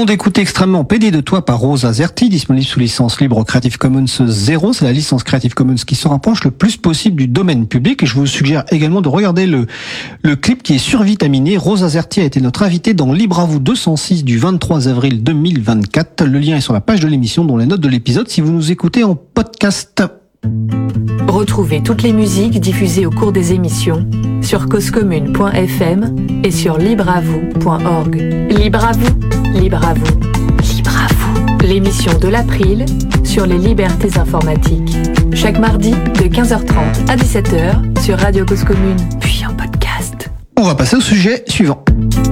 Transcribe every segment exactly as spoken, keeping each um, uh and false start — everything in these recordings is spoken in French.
venons d'écouter Extrêmement pédé de toi par Rose Azerty, disponible sous licence libre Creative Commons zéro. C'est la licence Creative Commons qui se rapproche le plus possible du domaine public. Et je vous suggère également de regarder le, le clip qui est survitaminé. Rose Azerty a été notre invitée dans Libre à vous deux cent six du vingt-trois avril deux mille vingt-quatre. Le lien est sur la page de l'émission, dont les notes de l'épisode, si vous nous écoutez en podcast. Retrouvez toutes les musiques diffusées au cours des émissions sur cause commune point f m et sur libre à vous point org. Libre à vous, libre à vous, libre à vous. L'émission de l'April sur les libertés informatiques. Chaque mardi de quinze heures trente à dix-sept heures sur Radio Cause Commune, puis en podcast. On va passer au sujet suivant.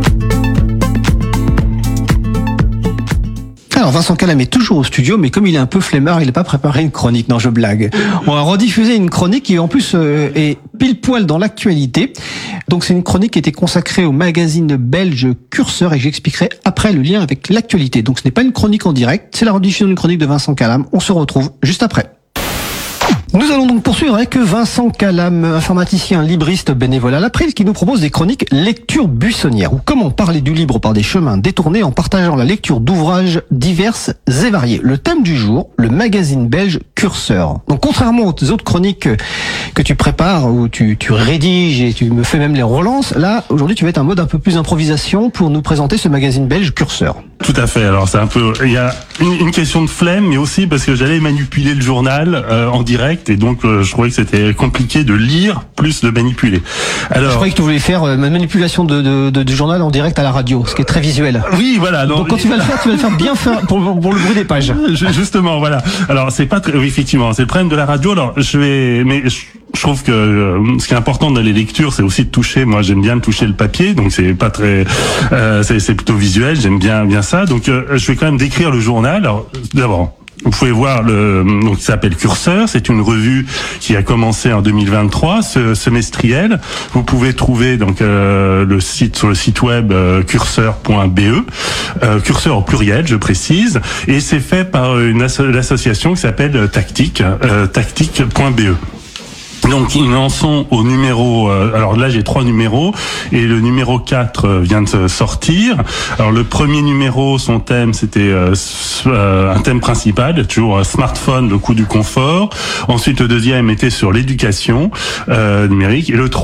Alors Vincent Calam est toujours au studio, mais comme il est un peu flemmard, il n'a pas préparé une chronique. Non, je blague. On va rediffuser une chronique qui en plus euh, est pile poil dans l'actualité. Donc c'est une chronique qui était consacrée au magazine belge Curseur, et j'expliquerai après le lien avec l'actualité. Donc ce n'est pas une chronique en direct, c'est la rediffusion d'une chronique de Vincent Calam. On se retrouve juste après. Nous allons donc poursuivre avec Vincent Calam, informaticien libriste bénévole à l'April, qui nous propose des chroniques lecture buissonnière, ou comment parler du libre par des chemins détournés en partageant la lecture d'ouvrages diverses et variés. Le thème du jour, le magazine belge Curseur. Donc contrairement aux autres chroniques que tu prépares, où tu, tu rédiges et tu me fais même les relances, là aujourd'hui tu vas être en mode un peu plus improvisation pour nous présenter ce magazine belge Curseur. Tout à fait. Alors c'est un peu, il y a une, une question de flemme, mais aussi parce que j'allais manipuler le journal euh, en direct, et donc euh, je trouvais que c'était compliqué de lire plus de manipuler. Alors, je croyais que tu voulais faire euh, manipulation de, de, de, du journal en direct à la radio, ce qui est très visuel. Oui, voilà. Non, donc quand tu vas le faire, tu vas le faire bien faire pour, pour le bruit des pages. Justement, voilà. Alors c'est pas très, oui, effectivement, c'est le problème de la radio. Alors je vais, mais je, je trouve que euh, ce qui est important dans les lectures, c'est aussi de toucher. Moi, j'aime bien toucher le papier, donc c'est pas très, euh, c'est, c'est plutôt visuel. J'aime bien, bien ça. Donc, euh, je vais quand même décrire le journal. Alors, d'abord, vous pouvez voir le, donc il s'appelle Curseur. C'est une revue qui a commencé en deux mille vingt-trois, ce, semestriel. Vous pouvez trouver donc euh, le site sur le site web euh, curseur point b e, euh, Curseur au pluriel, je précise, et c'est fait par une asso- l'association qui s'appelle Tactique, euh, tactique point b e. Donc ils en sont au numéro, euh, alors là j'ai trois numéros, et le numéro quatre euh, vient de sortir. Alors le premier numéro, son thème c'était euh, euh, un thème principal, toujours un smartphone, le coût du confort. Ensuite le deuxième était sur l'éducation euh, numérique, et le